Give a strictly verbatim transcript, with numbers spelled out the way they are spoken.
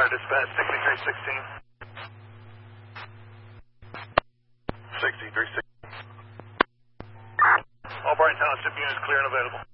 Dispatch, sixty-three sixteen. sixty-three sixteen. All Brighton Township units clear and available.